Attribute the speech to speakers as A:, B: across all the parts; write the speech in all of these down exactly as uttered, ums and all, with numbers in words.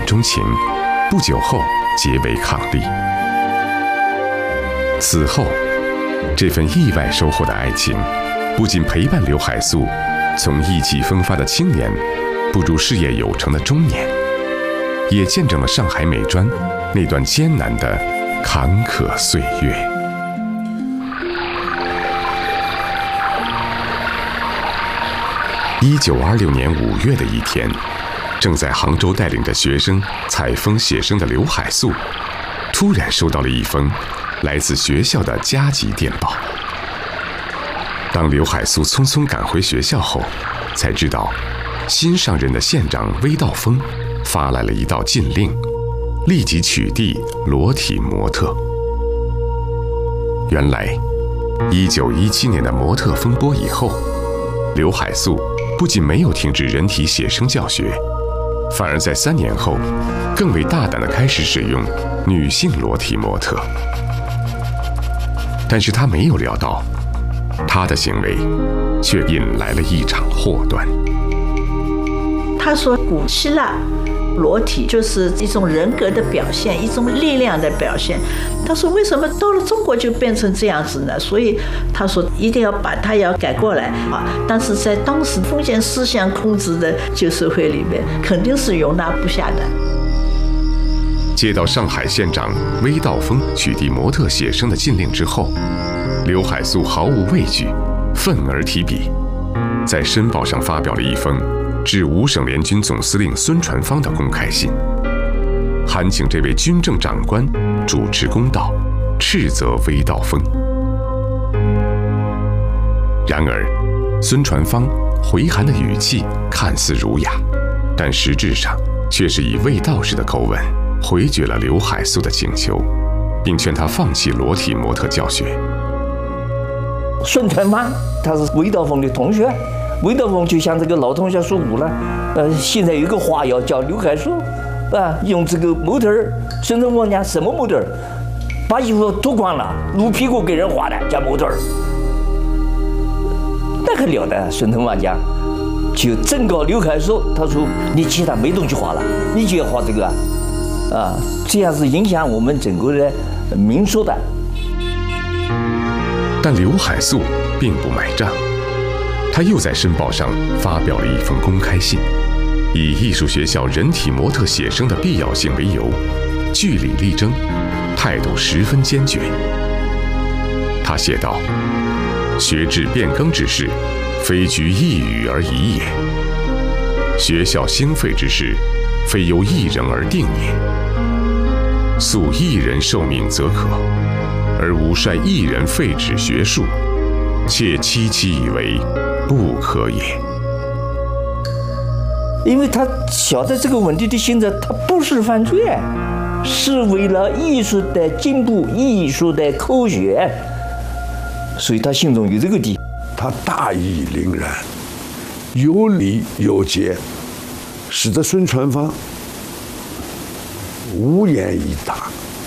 A: 钟情，不久后结为伉俪。此后，这份意外收获的爱情，不仅陪伴刘海粟从意气风发的青年步入事业有成的中年，也见证了上海美专那段艰难的坎坷岁月。一九二六年五月的一天，正在杭州带领着学生采风写生的刘海粟，突然收到了一封来自学校的加急电报。当刘海粟匆匆赶回学校后，才知道新上任的县长魏道峰发来了一道禁令，立即取缔裸体模特。原来一九一七年的模特风波以后，刘海粟不仅没有停止人体写生教学，反而在三年后更为大胆地开始使用女性裸体模特。但是他没有料到，他的行为却引来了一场祸端。
B: 他说古希腊裸体就是一种人格的表现，一种力量的表现。他说为什么到了中国就变成这样子呢？所以他说一定要把它要改过来啊！但是在当时封建思想控制的旧社会里面，肯定是容纳不下的。
A: 接到上海县长魏道峰取缔模特写生的禁令之后，刘海粟毫无畏惧，愤而提笔，在《申报》上发表了一封致五省联军总司令孙传芳的公开信，函请这位军政长官主持公道，斥责魏道峰。然而，孙传芳回函的语气看似儒雅，但实质上却是以魏道士的口吻回绝了刘海粟的请求，并劝他放弃裸体模特教学。
C: 孙传芳他是魏道峰的同学，魏道峰就向这个老同学说过了，呃，现在有一个花要叫刘海粟，啊，用这个模特儿，孙传芳讲什么模特儿？把衣服脱光了，露屁股给人画的叫模特儿。那可了得，孙传芳讲，就正告刘海粟，他说你其他没东西画了，你就要画这个啊，啊，这样是影响我们整个的民俗的。
A: 但刘海粟并不买账，他又在《申报》上发表了一封公开信，以艺术学校人体模特写生的必要性为由，据理力争，态度十分坚决。他写道：“学制变更之事，非据一语而已也；学校兴废之事，非由一人而定也。素一人受命则可，而吾率一人废止学术，切戚戚以为不可也。”
C: 因为他晓得这个问题的性质，他不是犯罪，是为了艺术的进步、艺术的科学，所以他心中有这个底。
D: 他大义凛然，有理有节，使得孙传芳无言以答。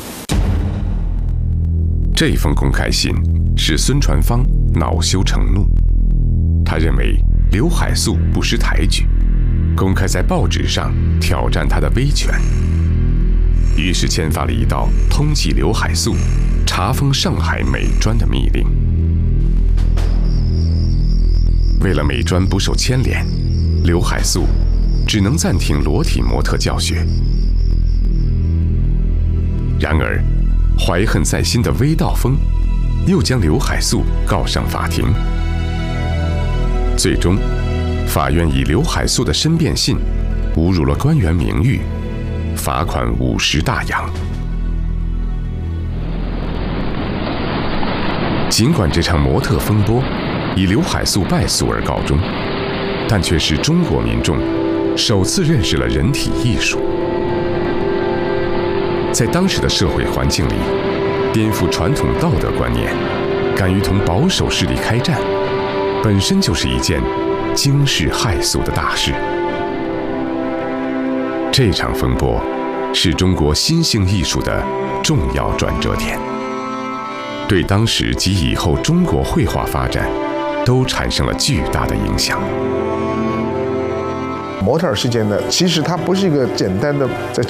A: 这封公开信使孙传芳恼羞成怒，他认为刘海粟不识抬举，公开在报纸上挑战他的威权，于是签发了一道通缉刘海粟、查封上海美专的密令。为了美专不受牵连，刘海粟只能暂停裸体模特教学。然而，怀恨在心的魏道峰又将刘海粟告上法庭。最终，法院以刘海粟的申辩信侮辱了官员名誉，罚款五十大洋。尽管这场模特风波以刘海粟败诉而告终，但却是中国民众首次认识了人体艺术。在当时的社会环境里，颠覆传统道德观念，敢于同保守势力开战，本身就是一件惊世骇俗的大事。这场风波是中国新兴艺术的重要转折点，对当时及以后中国绘画发展都产生了巨大的影响。
E: 模特儿事件呢，其实它不是一个简单的在